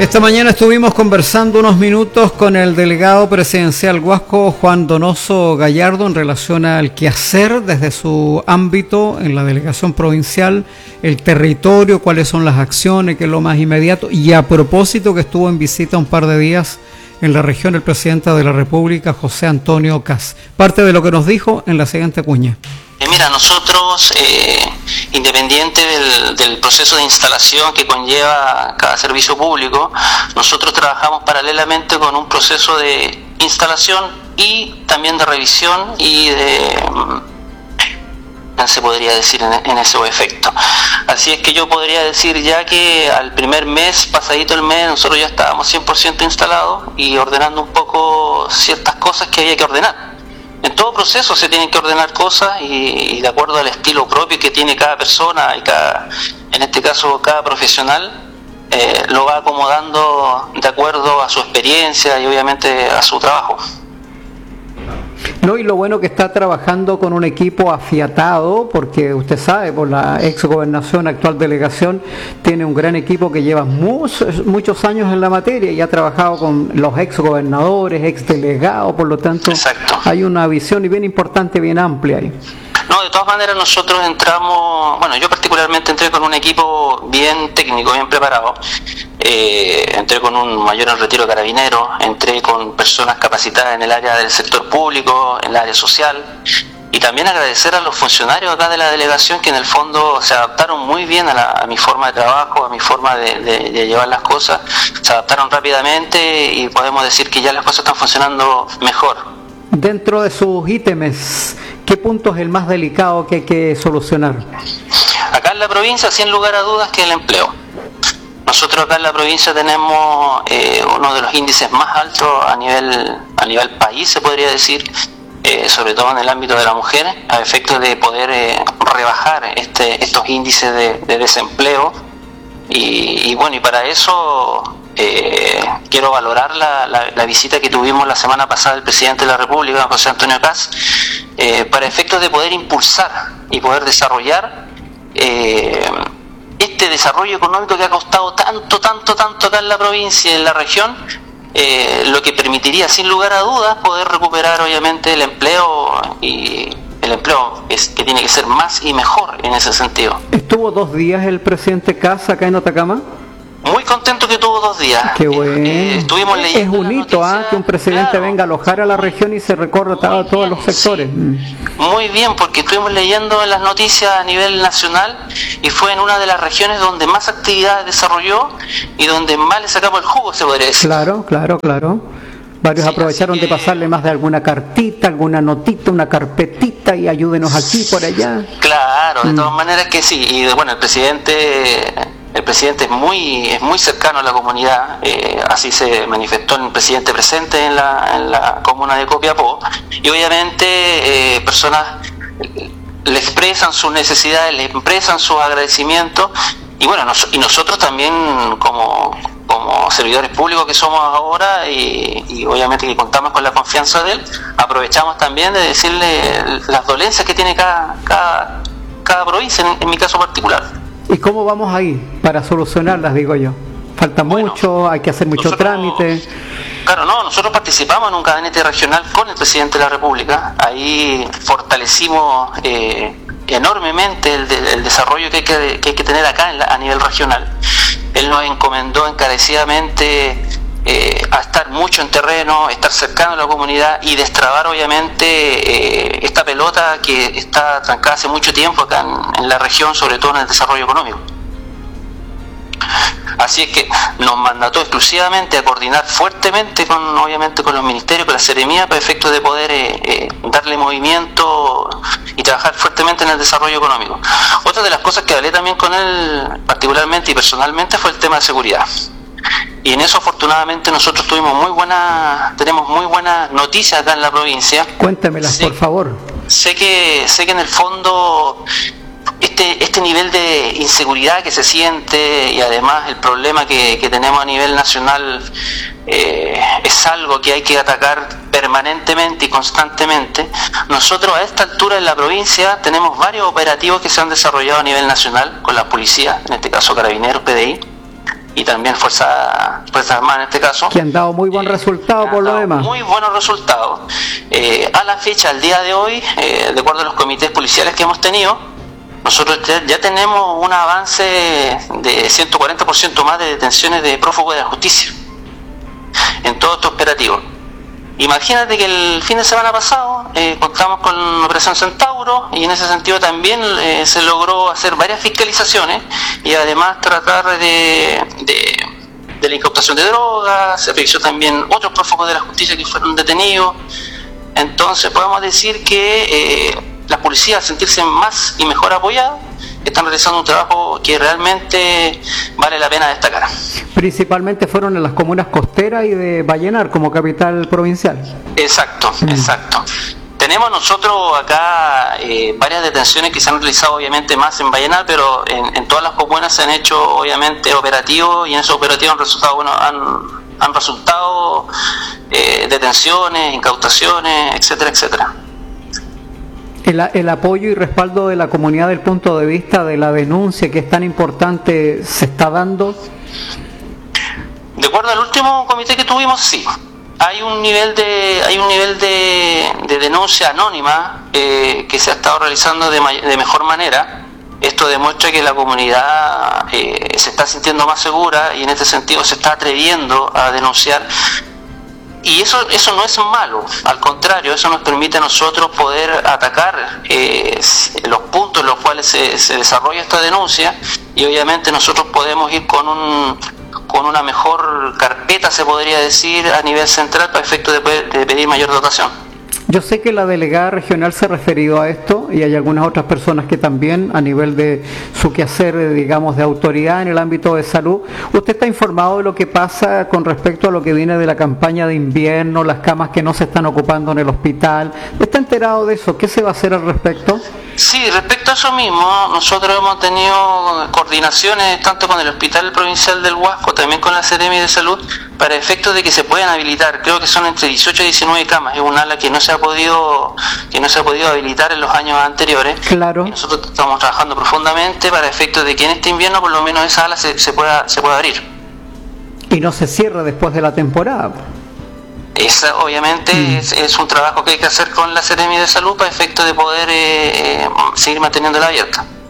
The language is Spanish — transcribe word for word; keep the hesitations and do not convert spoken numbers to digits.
Esta mañana estuvimos conversando unos minutos con el delegado presidencial Huasco, Juan Donoso Gallardo, en relación al quehacer desde su ámbito en la delegación provincial, el territorio, cuáles son las acciones, qué es lo más inmediato, y a propósito que estuvo en visita un par de días en la región el presidente de la República, José Antonio Kast. Parte de lo que nos dijo en la siguiente cuña. Mira, nosotros, eh, independiente del, del proceso de instalación que conlleva cada servicio público, nosotros trabajamos paralelamente con un proceso de instalación y también de revisión y de, se podría decir en, en ese efecto. Así es que yo podría decir ya que al primer mes, pasadito el mes, nosotros ya estábamos cien por ciento instalados y ordenando un poco ciertas cosas que había que ordenar. En todo proceso se tienen que ordenar cosas y, y de acuerdo al estilo propio que tiene cada persona y cada, en este caso cada profesional, eh, lo va acomodando de acuerdo a su experiencia y obviamente a su trabajo. No, y lo bueno que está trabajando con un equipo afiatado, porque usted sabe, por la ex gobernación, actual delegación, tiene un gran equipo que lleva muchos, muchos años en la materia y ha trabajado con los ex gobernadores, ex delegados, por lo tanto, exacto, hay una visión y bien importante, bien amplia ahí. No, de todas maneras nosotros entramos, bueno, yo particularmente entré con un equipo bien técnico, bien preparado. Eh, entré con un mayor en retiro de carabineros, entré con personas capacitadas en el área del sector público, en el área social, y también agradecer a los funcionarios acá de la delegación que en el fondo se adaptaron muy bien a, la, a mi forma de trabajo, a mi forma de, de, de llevar las cosas, se adaptaron rápidamente y podemos decir que ya las cosas están funcionando mejor. Dentro de sus ítems, ¿qué punto es el más delicado que hay que solucionar? Acá en la provincia, sin lugar a dudas, que el empleo. Nosotros acá en la provincia tenemos eh, uno de los índices más altos a nivel a nivel país, se podría decir, eh, sobre todo en el ámbito de la mujer, a efectos de poder eh, rebajar este, estos índices de, de desempleo. Y, y bueno, y para eso eh, quiero valorar la, la, la visita que tuvimos la semana pasada del presidente de la República, José Antonio Kast, eh, para efectos de poder impulsar y poder desarrollar eh, este desarrollo económico que ha costado tanto, tanto, tanto acá en la provincia y en la región, eh, lo que permitiría sin lugar a dudas poder recuperar obviamente el empleo, y el empleo es que tiene que ser más y mejor en ese sentido. ¿Estuvo dos días el presidente Kast acá en Atacama? Muy contento que tuvo dos días. Qué bueno. Eh, estuvimos leyendo. Es un hito, ¿ah? Que un presidente claro, venga a alojar a la región y se recorra a todos los sectores. Sí. Muy bien, porque estuvimos leyendo en las noticias a nivel nacional y fue en una de las regiones donde más actividades desarrolló y donde más le sacamos el jugo, se podría decir. Claro, claro, claro. Varios sí, aprovecharon que... de pasarle más de alguna cartita, alguna notita, una carpetita y ayúdenos aquí, por allá. Claro, de mm. todas maneras que sí. Y bueno, el presidente... El presidente es muy es muy cercano a la comunidad, eh, así se manifestó el presidente presente en la, en la comuna de Copiapó, y obviamente eh, personas le expresan sus necesidades, le expresan sus agradecimientos, y bueno, nos, y nosotros también como, como servidores públicos que somos ahora, y, y obviamente que contamos con la confianza de él, aprovechamos también de decirle las dolencias que tiene cada, cada, cada provincia, en, en mi caso particular. ¿Y cómo vamos ahí para solucionarlas, digo yo? Falta bueno, mucho, hay que hacer mucho nosotros, trámite. Claro, no, nosotros participamos en un gabinete regional con el presidente de la República. Ahí fortalecimos eh, enormemente el, de, el desarrollo que hay que, que hay que tener acá en la, a nivel regional. Él nos encomendó encarecidamente eh, a estar mucho en terreno, estar cercano a la comunidad y destrabar obviamente eh, esta pelota que está trancada hace mucho tiempo acá en, en la región, sobre todo en el desarrollo económico. Así es que nos mandató exclusivamente a coordinar fuertemente con, obviamente, con los ministerios, con la Seremía, para efectos de poder eh, eh, darle movimiento y trabajar fuertemente en el desarrollo económico. Otra de las cosas que hablé también con él particularmente y personalmente fue el tema de seguridad. Y en eso afortunadamente nosotros tuvimos muy buenas, tenemos muy buenas noticias acá en la provincia. Cuéntamelas, sé, por favor. Sé que, sé que en el fondo este, este nivel de inseguridad que se siente y además el problema que, que tenemos a nivel nacional eh, es algo que hay que atacar permanentemente y constantemente. Nosotros a esta altura en la provincia tenemos varios operativos que se han desarrollado a nivel nacional con la policía, en este caso Carabineros, P D I. y también Fuerzas Fuerza Armadas en este caso. Que han dado muy buen eh, resultado por lo demás. Muy buenos resultados. Eh, a la fecha, al día de hoy, eh, de acuerdo a los comités policiales que hemos tenido, nosotros ya, ya tenemos un avance de ciento cuarenta por ciento más de detenciones de prófugos de la justicia en todo este operativo. Imagínate que el fin de semana pasado eh, contamos con Operación Centauro y en ese sentido también eh, se logró hacer varias fiscalizaciones y además tratar de, de, de la incautación de drogas, se revisó también otros prófugos de la justicia que fueron detenidos. Entonces podemos decir que eh, la policía, al sentirse más y mejor apoyada, están realizando un trabajo que realmente vale la pena destacar. Principalmente fueron en las comunas costeras y de Vallenar como capital provincial. Exacto, mm. exacto. Tenemos nosotros acá eh, varias detenciones que se han realizado obviamente más en Vallenar, pero en, en todas las comunas se han hecho obviamente operativos y en esos operativos han resultado, bueno, han, han resultado eh, detenciones, incautaciones, etcétera, etcétera. El, el apoyo y respaldo de la comunidad del punto de vista de la denuncia que es tan importante se está dando. De acuerdo al último comité que tuvimos, sí. Hay un nivel de hay un nivel de, de denuncia anónima eh, que se ha estado realizando de, may- de mejor manera. Esto demuestra que la comunidad eh, se está sintiendo más segura y en este sentido se está atreviendo a denunciar. Y eso eso no es malo, al contrario, eso nos permite a nosotros poder atacar eh, los puntos en los cuales se, se desarrolla esta denuncia y obviamente nosotros podemos ir con un con una mejor carpeta, se podría decir, a nivel central para efecto de, poder, de pedir mayor dotación. Yo sé que la delegada regional se ha referido a esto y hay algunas otras personas que también a nivel de su quehacer, digamos, de autoridad en el ámbito de salud. ¿Usted está informado de lo que pasa con respecto a lo que viene de la campaña de invierno, las camas que no se están ocupando en el hospital? ¿Está enterado de eso? ¿Qué se va a hacer al respecto? Sí, respecto a eso mismo, nosotros hemos tenido coordinaciones tanto con el Hospital Provincial del Huasco, también con la Seremi de Salud, para efectos de que se puedan habilitar, creo que son entre dieciocho y diecinueve camas, es un ala que no se ha podido que no se ha podido habilitar en los años anteriores. Claro. Y nosotros estamos trabajando profundamente para efectos de que en este invierno por lo menos esa ala se, se pueda se pueda abrir. Y no se cierra después de la temporada. Esa obviamente mm. es, es un trabajo que hay que hacer con la Seremi de Salud para efectos de poder eh, seguir manteniéndola abierta.